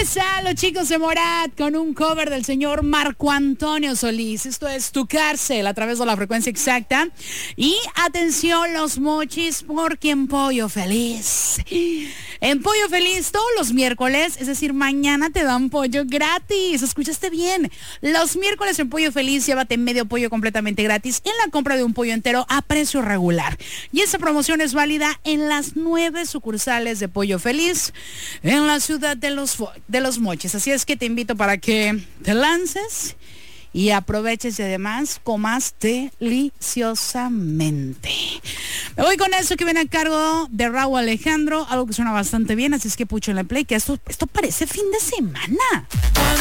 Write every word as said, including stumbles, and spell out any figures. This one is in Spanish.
están los chicos de Morat con un cover del señor Marco Antonio Solís? Esto es Tu Cárcel a través de la frecuencia exacta. Y atención los mochis, porque en Pollo Feliz, en Pollo Feliz todos los miércoles, es decir, mañana te dan pollo gratis. ¿Escuchaste bien? Los miércoles en Pollo Feliz llévate medio pollo completamente gratis en la compra de un pollo entero a precio regular. Y esa promoción es válida en las nueve sucursales de Pollo Feliz en la ciudad de los, de los mochis. Así es que te invito para que te lances y aproveches y además comas deliciosamente. Me voy con eso que viene a cargo de Raúl Alejandro, algo que suena bastante bien, así es que pucho en la play, que esto, esto parece fin de semana.